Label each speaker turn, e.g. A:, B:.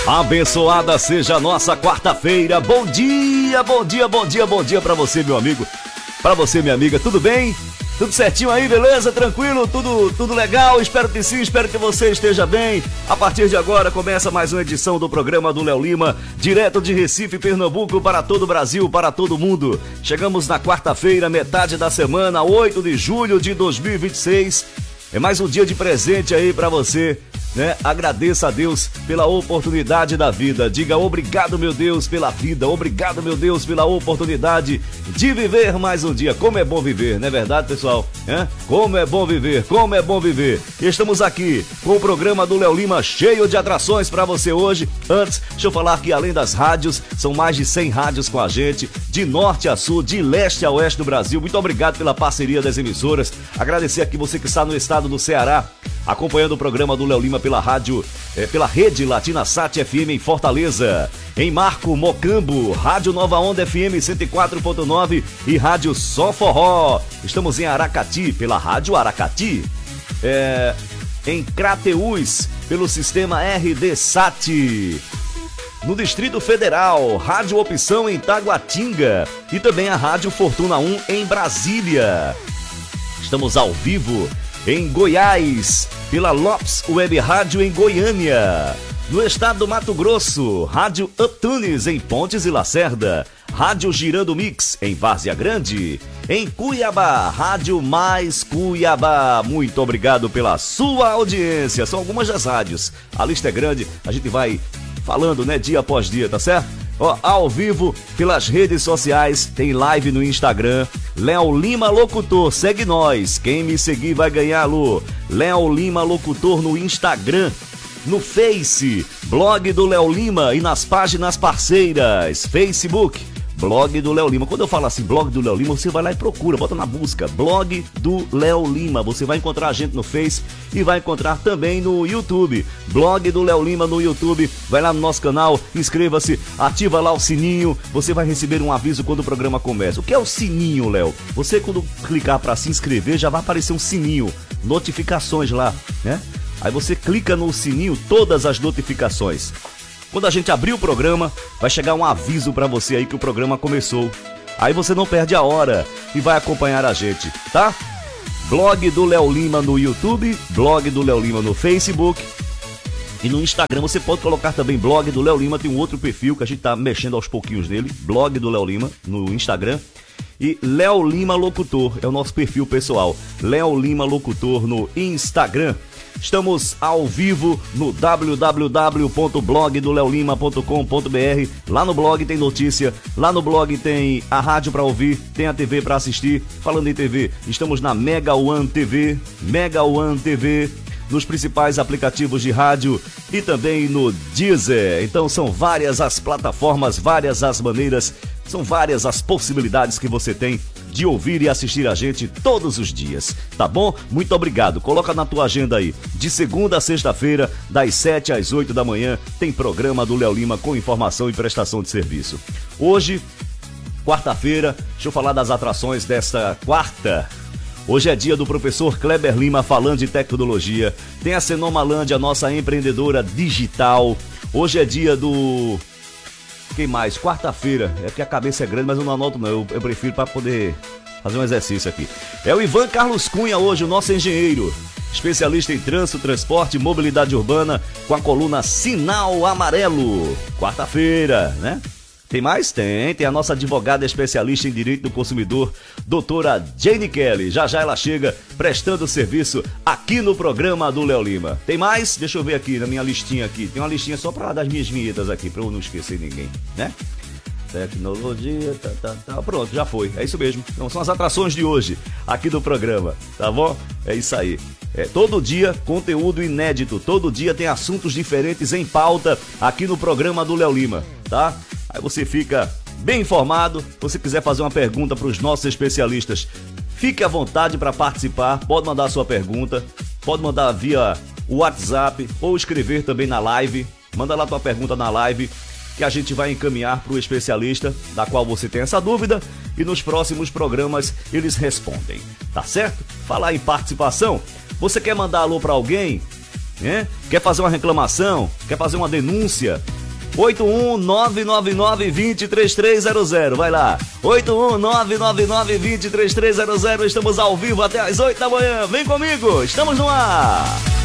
A: Abençoada seja a nossa quarta-feira. Bom dia, bom dia, bom dia, bom dia pra você, meu amigo. Pra você, minha amiga, tudo bem? Tudo certinho aí, beleza? Tranquilo? Tudo legal? Espero que sim, espero que você esteja bem. A partir de agora começa mais uma edição do programa do Léo Lima, direto de Recife, Pernambuco, para todo o Brasil, para todo o mundo. Chegamos na quarta-feira, metade da semana, 8 de julho de 2026. É mais um dia de presente aí pra você, né? Agradeça a Deus pela oportunidade da vida. Diga obrigado, meu Deus, pela vida. Obrigado, meu Deus, pela oportunidade de viver mais um dia. Como é bom viver, não é verdade, pessoal? Como é bom viver, como é bom viver. Estamos aqui com o programa do Léo Lima cheio de atrações pra você hoje. Antes, deixa eu falar que além das rádios, são mais de 100 rádios com a gente, de norte a sul, de leste a oeste do Brasil. Muito obrigado pela parceria das emissoras. Agradecer aqui você que está no estado do Ceará, acompanhando o programa do Léo Lima pela rádio, pela rede Latina Sat FM em Fortaleza, em Marco, Mocambo, Rádio Nova Onda FM 104.9 e Rádio Só Forró. Estamos em Aracati, pela Rádio Aracati, em Crateús, pelo sistema RD Sat. No Distrito Federal, Rádio Opção em Taguatinga e também a Rádio Fortuna 1 em Brasília. Estamos ao vivo em Goiás, pela Lopes Web Rádio em Goiânia. No estado do Mato Grosso, Rádio Uptunes em Pontes e Lacerda. Rádio Girando Mix em Várzea Grande. Em Cuiabá, Rádio Mais Cuiabá. Muito obrigado pela sua audiência. São algumas das rádios. A lista é grande, a gente vai falando, né, dia após dia, tá certo? Ao vivo, pelas redes sociais, tem live no Instagram, Léo Lima Locutor, segue nós, quem me seguir vai ganhar, alô, Léo Lima Locutor no Instagram, no Face, blog do Léo Lima e nas páginas parceiras, Facebook, blog do Léo Lima. Quando eu falo assim, blog do Léo Lima, você vai lá e procura, bota na busca, blog do Léo Lima. Você vai encontrar a gente no Face e vai encontrar também no YouTube, blog do Léo Lima no YouTube. Vai lá no nosso canal, inscreva-se, ativa lá o sininho, você vai receber um aviso quando o programa começa. O que é o sininho, Léo? Você quando clicar para se inscrever, já vai aparecer um sininho, notificações lá, né? Aí você clica no sininho, todas as notificações. Quando a gente abrir o programa, vai chegar um aviso pra você aí que o programa começou. Aí você não perde a hora e vai acompanhar a gente, tá? Blog do Léo Lima no YouTube, blog do Léo Lima no Facebook e no Instagram. Você pode colocar também blog do Léo Lima, tem um outro perfil que a gente tá mexendo aos pouquinhos nele, blog do Léo Lima no Instagram. E Léo Lima Locutor é o nosso perfil pessoal, Léo Lima Locutor no Instagram. Estamos ao vivo no www.blogdoleolima.com.br. Lá no blog tem notícia, lá no blog tem a rádio para ouvir, tem a TV para assistir. Falando em TV, estamos na Mega One TV, nos principais aplicativos de rádio e também no Deezer. Então são várias as plataformas, várias as maneiras, são várias as possibilidades que você tem de ouvir e assistir a gente todos os dias, tá bom? Muito obrigado, coloca na tua agenda aí, de segunda a sexta-feira, das 7 às 8 da manhã, tem programa do Léo Lima com informação e prestação de serviço. Hoje, quarta-feira, deixa eu falar das atrações desta quarta. Hoje é dia do professor Kleber Lima falando de tecnologia, tem a Senomalândia, nossa empreendedora digital. Hoje é dia do... Quem mais? Quarta-feira. É porque a cabeça é grande, mas eu não anoto não. Eu prefiro para poder fazer um exercício aqui. É o Ivan Carlos Cunha hoje, o nosso engenheiro. Especialista em trânsito, transporte e mobilidade urbana com a coluna Sinal Amarelo. Quarta-feira, né? Tem mais? Tem a nossa advogada especialista em direito do consumidor, doutora Jane Kelly. Já já ela chega prestando serviço aqui no programa do Léo Lima. Tem mais? Deixa eu ver aqui na minha listinha aqui. Tem uma listinha só para das minhas vinhetas aqui, para eu não esquecer ninguém, né? Tecnologia, pronto, já foi. É isso mesmo. Então são as atrações de hoje aqui do programa, tá bom? É isso aí. Todo dia conteúdo inédito, todo dia tem assuntos diferentes em pauta aqui no programa do Léo Lima, tá? Aí você fica bem informado. Se você quiser fazer uma pergunta para os nossos especialistas, fique à vontade para participar. Pode mandar a sua pergunta, pode mandar via WhatsApp ou escrever também na live. Manda lá tua pergunta na live que a gente vai encaminhar para o especialista da qual você tem essa dúvida e nos próximos programas eles respondem, tá certo? Falar em participação, você quer mandar alô para alguém? Quer fazer uma reclamação? Quer fazer uma denúncia? 81999203300. Vai lá. 81999203300. Estamos ao vivo até às 8 da manhã. Vem comigo. Estamos no ar.